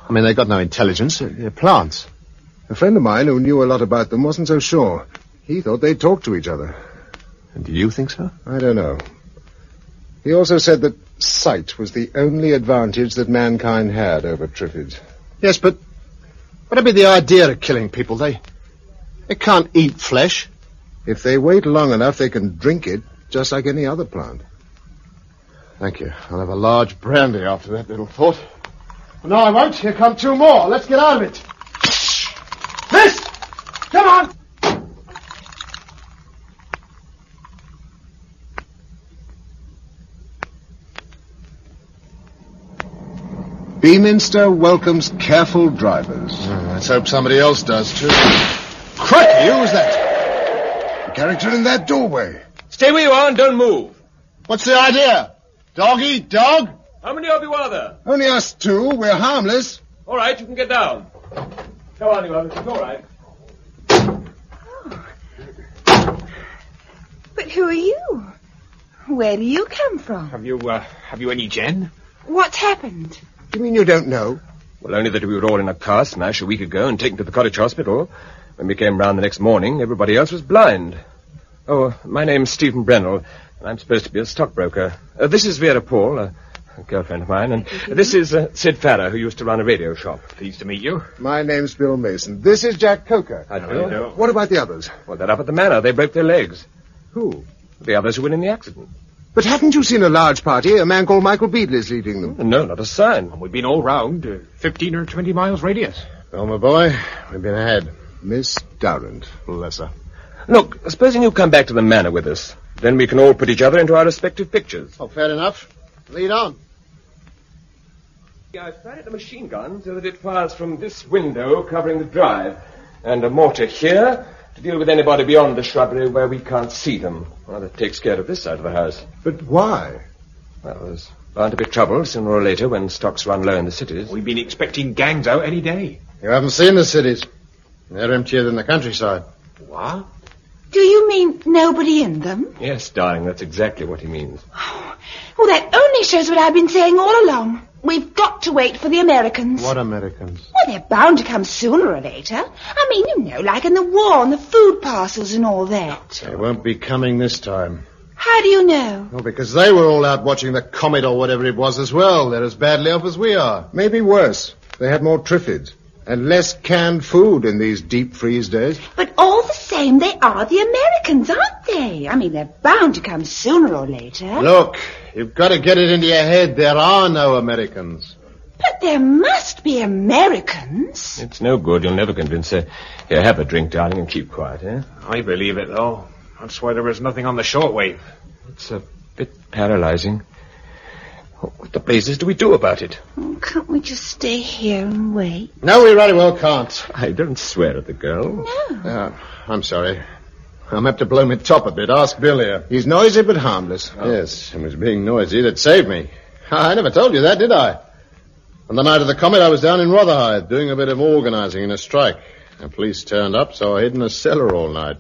I mean, they've got no intelligence. They're plants. A friend of mine who knew a lot about them wasn't so sure. He thought they'd talk to each other. And do you think so? I don't know. He also said that sight was the only advantage that mankind had over Triffids. Yes, but what'd be the idea of killing people? They can't eat flesh. If they wait long enough, they can drink it just like any other plant. Thank you. I'll have a large brandy after that little thought. No, I won't. Here come two more. Let's get out of it. Miss! Come on! Beaminster welcomes careful drivers. Let's hope somebody else does, too. Crikey, who was that? The character in that doorway. Stay where you are and don't move. What's the idea? Dog eat dog? How many of you are there? Only us two. We're harmless. All right, you can get down. Come on, you others. It's all right. But who are you? Where do you come from? Have you any gin? What's happened? You mean you don't know? Well, only that we were all in a car smash a week ago and taken to the cottage hospital. When we came round the next morning, everybody else was blind. Oh, my name's Stephen Brennell, and I'm supposed to be a stockbroker. This is Vera Paul, a girlfriend of mine, and this is Sid Farrer, who used to run a radio shop. Pleased to meet you. My name's Bill Mason. This is Jack Coker. How do you do? What about the others? Well, they're up at the manor. They broke their legs. Who? The others who were in the accident. But haven't you seen a large party? A man called Michael Beadley's leading them. No, not a sign. We've been all round, 15 or 20 miles radius. Well, my boy, we've been ahead. Miss Durrant. Bless her. Look, supposing you come back to the manor with us. Then we can all put each other into our respective pictures. Oh, fair enough. Lead on. I've started a machine gun so that it fires from this window covering the drive, and a mortar here to deal with anybody beyond the shrubbery where we can't see them. Well, that takes care of this side of the house. But why? Well, there's bound to be trouble sooner or later when stocks run low in the cities. We've been expecting gangs out any day. You haven't seen the cities. They're emptier than the countryside. What? Do you mean nobody in them? Yes, darling, that's exactly what he means. Well, that only shows what I've been saying all along. We've got to wait for the Americans. What Americans? Well, they're bound to come sooner or later. I mean, you know, like in the war and the food parcels and all that. They won't be coming this time. How do you know? Well, because they were all out watching the comet or whatever it was as well. They're as badly off as we are. Maybe worse. They had more Triffids and less canned food in these deep freeze days. But all the same, they are the Americans, aren't they? I mean, they're bound to come sooner or later. Look, you've got to get it into your head. There are no Americans. But there must be Americans. It's no good. You'll never convince her. Here, have a drink, darling, and keep quiet, eh? I believe it, though. That's why there was nothing on the shortwave. It's a bit paralyzing. What the blazes do we do about it? Oh, can't we just stay here and wait? No, we very well can't. I don't swear at the girl. No. I'm sorry. I'm apt to blow my top a bit. Ask Bill here. He's noisy but harmless. Yes, it was being noisy that saved me. I never told you that, did I? On the night of the comet, I was down in Rotherhithe doing a bit of organizing in a strike. The police turned up, so I hid in a cellar all night.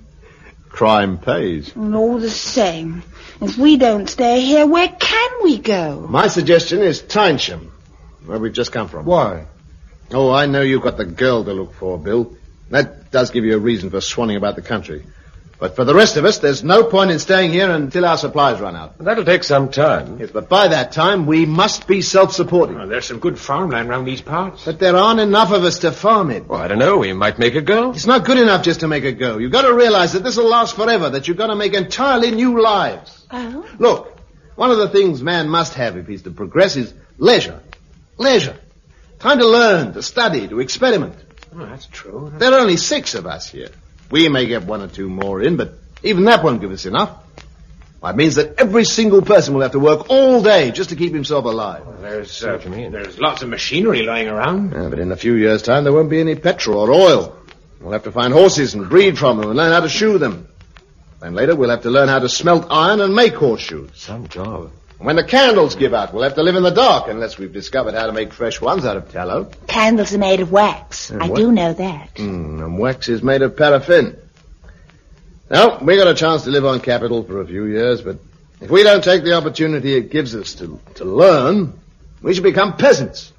Crime pays. And all the same, if we don't stay here, where can we go? My suggestion is Tynesham, where we've just come from. Why? Oh, I know you've got the girl to look for, Bill. That does give you a reason for swanning about the country. But for the rest of us, there's no point in staying here until our supplies run out. That'll take some time. Yes, but by that time, we must be self-supporting. Well, there's some good farmland round these parts. But there aren't enough of us to farm it. Well, I don't know. We might make a go. It's not good enough just to make it go. You've got to realize that this will last forever, that you've got to make entirely new lives. Oh? Look, one of the things man must have if he's to progress is leisure. Leisure. Time to learn, to study, to experiment. Oh, that's true. There are only 6 of us here. We may get 1 or 2 more in, but even that won't give us enough. Well, it means that every single person will have to work all day just to keep himself alive. Well, there's lots of machinery lying around. Yeah, but in a few years' time, there won't be any petrol or oil. We'll have to find horses and breed from them and learn how to shoe them. Then later, we'll have to learn how to smelt iron and make horseshoes. Some job. And when the candles give out, we'll have to live in the dark unless we've discovered how to make fresh ones out of tallow. Candles are made of wax. I do know that. And wax is made of paraffin. Now, we got a chance to live on capital for a few years, but if we don't take the opportunity it gives us to learn, we should become peasants.